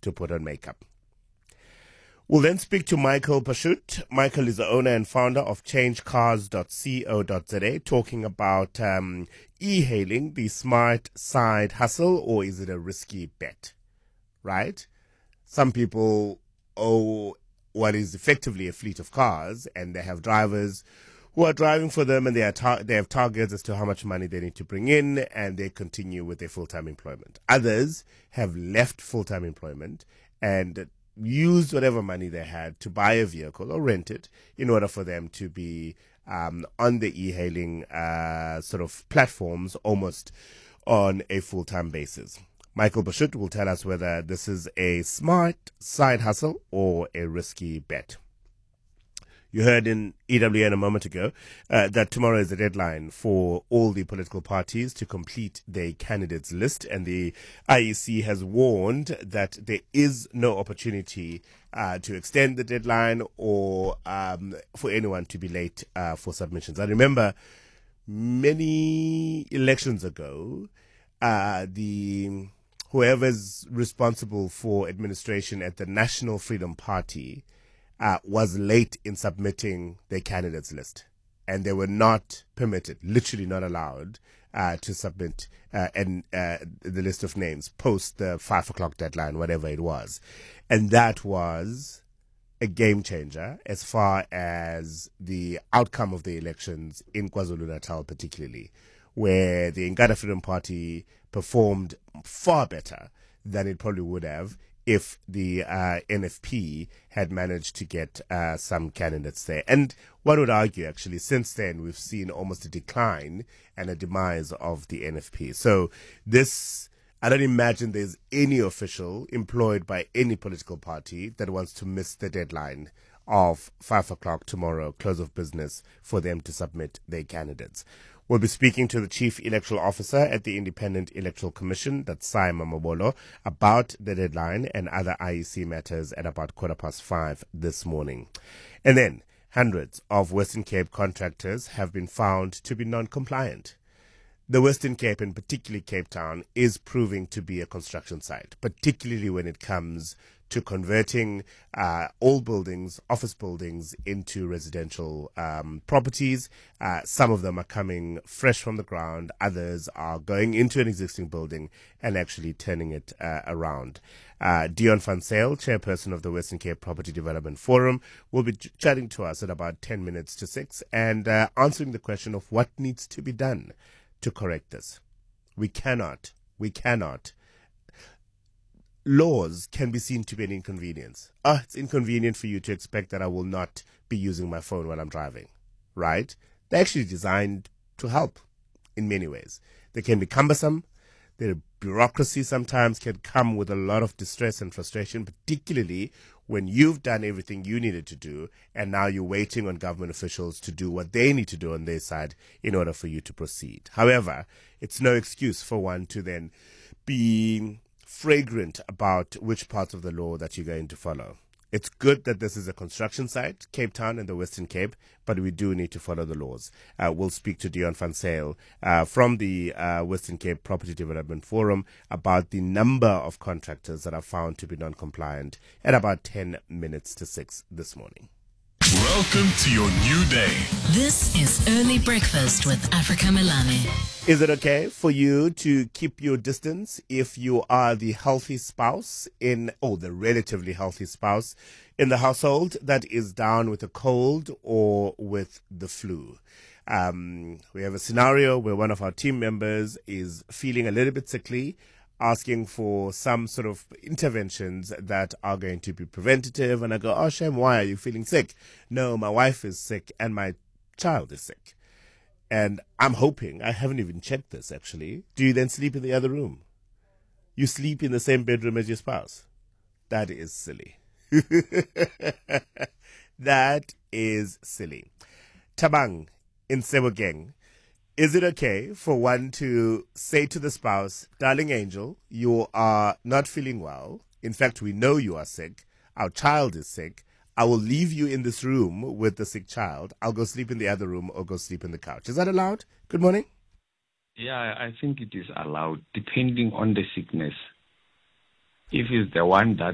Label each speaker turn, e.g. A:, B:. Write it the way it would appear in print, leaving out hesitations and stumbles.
A: to put on makeup. We'll then speak to Michael Pashut. Michael is the owner and founder of changecars.co.za, talking about e-hailing, the smart side hustle, or is it a risky bet, right? Some people owe what is effectively a fleet of cars, and they have drivers who are driving for them, and they have targets as to how much money they need to bring in, and they continue with their full-time employment. Others have left full-time employment and used whatever money they had to buy a vehicle or rent it in order for them to be on the e-hailing sort of platforms almost on a full-time basis. Michael Pashut will tell us whether this is a smart side hustle or a risky bet. You heard in EWN a moment ago that tomorrow is the deadline for all the political parties to complete their candidates list, and the IEC has warned that there is no opportunity to extend the deadline or for anyone to be late for submissions. I remember many elections ago, whoever's responsible for administration at the National Freedom Party was late in submitting their candidates list, and they were not permitted, literally not allowed, to submit the list of names post the 5 o'clock deadline, whatever it was. And that was a game changer as far as the outcome of the elections in KwaZulu-Natal particularly, where the Inkatha Freedom Party performed far better than it probably would have if the NFP had managed to get some candidates there. And one would argue, actually, since then, we've seen almost a decline and a demise of the NFP. So this, I don't imagine there's any official employed by any political party that wants to miss the deadline of 5 o'clock tomorrow, close of business, for them to submit their candidates. We'll be speaking to the Chief Electoral Officer at the Independent Electoral Commission, that's Sai Mamabolo, about the deadline and other IEC matters at about 5:15 this morning. And then, hundreds of Western Cape contractors have been found to be non-compliant. The Western Cape, and particularly Cape Town, is proving to be a construction site, particularly when it comes to converting old buildings, office buildings, into residential properties. Some of them are coming fresh from the ground. Others are going into an existing building and actually turning it around. Dion van Zyl, chairperson of the Western Cape Property Development Forum, will be chatting to us at about 10 minutes to 6 and answering the question of what needs to be done to correct this. We cannot. Laws can be seen to be an inconvenience. It's inconvenient for you to expect that I will not be using my phone while I'm driving, right? They're actually designed to help in many ways. They can be cumbersome. Their bureaucracy sometimes can come with a lot of distress and frustration, particularly when you've done everything you needed to do and now you're waiting on government officials to do what they need to do on their side in order for you to proceed. However, it's no excuse for one to then be fragrant about which parts of the law that you're going to follow. It's good that this is a construction site, Cape Town and the Western Cape, but we do need to follow the laws. We'll speak to Dion van Zyl from the Western Cape Property Development Forum about the number of contractors that are found to be non-compliant at about 10 minutes to 6 this morning.
B: Welcome to your new day.
C: This is Early Breakfast with Africa Milani.
A: Is it okay for you to keep your distance if you are the healthy spouse the relatively healthy spouse in the household that is down with a cold or with the flu? We have a scenario where one of our team members is feeling a little bit sickly, asking for some sort of interventions that are going to be preventative. And I go, oh, Shem, why are you feeling sick? No, my wife is sick and my child is sick. And I'm hoping, I haven't even checked this actually. Do you then sleep in the other room? You sleep in the same bedroom as your spouse? That is silly. That is silly. Tabang in Sebokeng. Is it okay for one to say to the spouse, darling angel, you are not feeling well. In fact, we know you are sick. Our child is sick. I will leave you in this room with the sick child. I'll go sleep in the other room or go sleep in the couch. Is that allowed? Good morning.
D: Yeah, I think it is allowed depending on the sickness. If it's the one that